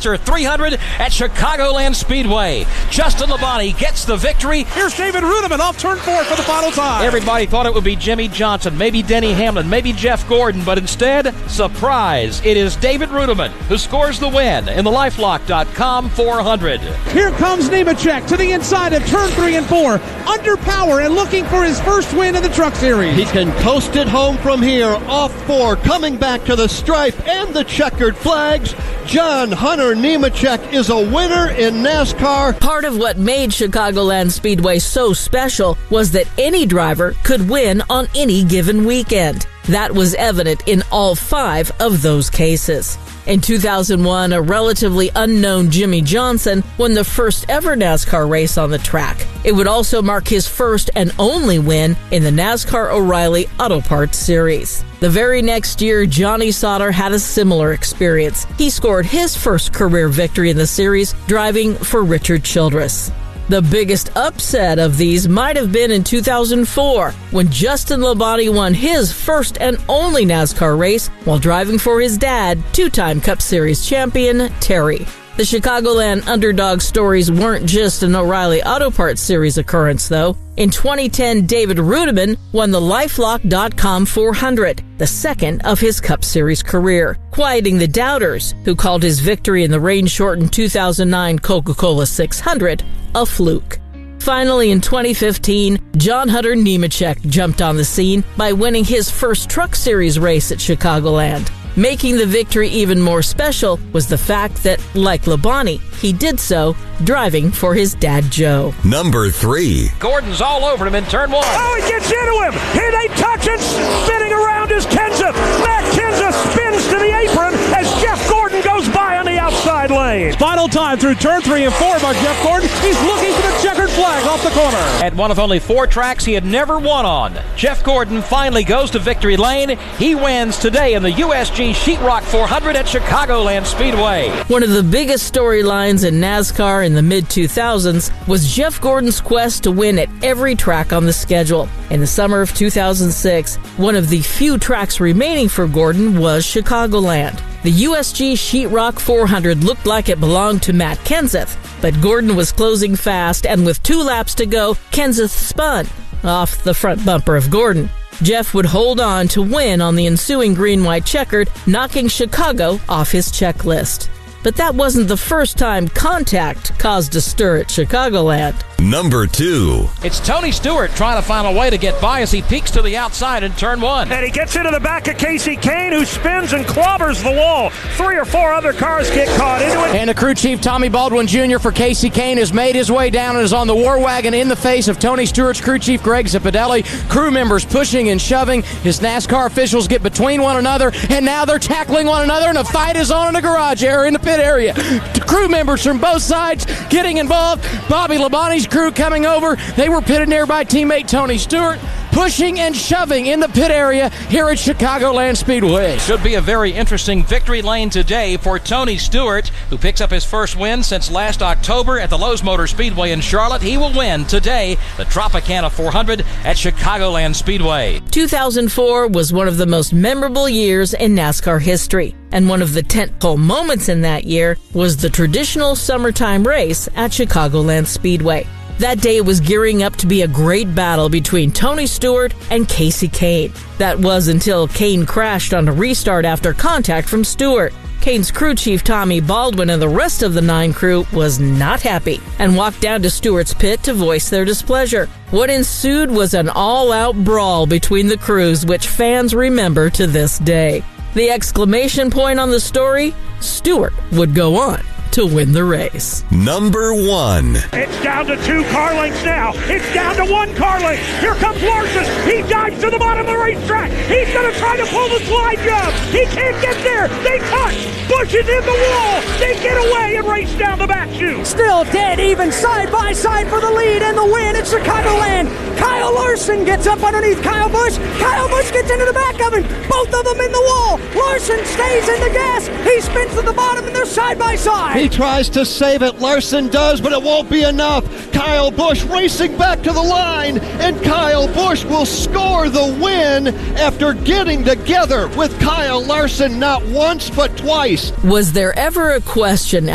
Roadster 300 at Chicagoland Speedway. Justin Labonte gets the victory. Here's David Rudiman off turn 4 for the final time. Everybody thought it would be Jimmy Johnson, maybe Denny Hamlin, maybe Jeff Gordon, but instead, surprise, it is David Rudiman who scores the win in the LifeLock.com 400. Here comes Nemechek to the inside of turn 3 and 4, under power and looking for his first win in the Truck Series. He can coast it home from here, off 4, coming back to the stripe and the checkered flags. John Hunter Nemechek is a winner in NASCAR. Part of what made Chicagoland Speedway so special was that any driver could win on any given weekend. That was evident in all 5 of those cases. In 2001, a relatively unknown Jimmy Johnson won the first ever NASCAR race on the track. It would also mark his first and only win in the NASCAR O'Reilly Auto Parts Series. The very next year, Johnny Sauter had a similar experience. He scored his first career victory in the series, driving for Richard Childress. The biggest upset of these might have been in 2004, when Justin Labonte won his first and only NASCAR race while driving for his dad, 2-time Cup Series champion Terry. The Chicagoland underdog stories weren't just an O'Reilly Auto Parts Series occurrence, though. In 2010, David Rudiman won the LifeLock.com 400, the second of his Cup Series career, quieting the doubters who called his victory in the rain-shortened 2009 Coca-Cola 600 a fluke. Finally, in 2015, John Hunter Nemechek jumped on the scene by winning his first Truck Series race at Chicagoland. Making the victory even more special was the fact that, like Labonte, he did so driving for his dad Joe. Number 3. Gordon's all over him in turn 1. Oh, he gets into him. Here they touch and spinning around is Kenseth. Matt Kenseth spins to the apron as Jeff Gordon goes by on the outside lane. Final time through turn 3 and 4 by Jeff Gordon. He's looking for the checkered flag off the corner. At one of only 4 tracks he had never won on, Jeff Gordon finally goes to victory lane. He wins today in the USG Sheetrock 400 at Chicagoland Speedway. One of the biggest storylines in NASCAR in the mid-2000s was Jeff Gordon's quest to win at every track on the schedule. In the summer of 2006, one of the few tracks remaining for Gordon was Chicagoland. The USG Sheetrock 400 looked like it belonged to Matt Kenseth, but Gordon was closing fast, and with 2 laps to go, Kenseth spun off the front bumper of Gordon. Jeff would hold on to win on the ensuing green-white checkered, knocking Chicago off his checklist. But that wasn't the first time contact caused a stir at Chicagoland. Number 2. It's Tony Stewart trying to find a way to get by as he peeks to the outside in turn 1. And he gets into the back of Casey Kane, who spins and clobbers the wall. 3 or 4 other cars get caught into it. And the crew chief, Tommy Baldwin Jr. for Casey Kane, has made his way down and is on the war wagon in the face of Tony Stewart's crew chief, Greg Zipadelli. Crew members pushing and shoving. His NASCAR officials get between one another, and now they're tackling one another, and a fight is on in the garage area, in the pit area. Crew members from both sides getting involved. Bobby Labonte's crew coming over. They were pitted near by teammate Tony Stewart, pushing and shoving in the pit area here at Chicagoland Speedway. Should be a very interesting victory lane today for Tony Stewart, who picks up his first win since last October at the Lowe's Motor Speedway in Charlotte. He will win today the Tropicana 400 at Chicagoland Speedway. 2004 was one of the most memorable years in NASCAR history, and one of the tentpole moments in that year was the traditional summertime race at Chicagoland Speedway. That day was gearing up to be a great battle between Tony Stewart and Casey Kane. That was until Kane crashed on a restart after contact from Stewart. Kane's crew chief Tommy Baldwin and the rest of the 9 crew was not happy and walked down to Stewart's pit to voice their displeasure. What ensued was an all-out brawl between the crews, which fans remember to this day. The exclamation point on the story? Stewart would go on to win the race. Number 1. It's down to 2 car lengths now. It's down to 1 car length. Here comes Larson. He dives to the bottom of the racetrack. He's going to try to pull the slide job. He can't get there. They touch. Busch is in the wall. They get away and race down the back chute. Still dead even side by side for the lead and the win at Chicagoland. Kyle Larson gets up underneath Kyle Busch. Kyle Busch gets into the back of him. Both of them in the wall. Larson stays in the gas. He spins to the bottom and they're side by side. He tries to save it. Larson does, but it won't be enough. Kyle Busch racing back to the line, and Kyle Busch will score the win after getting together with Kyle Larson not once but twice. Was there ever a question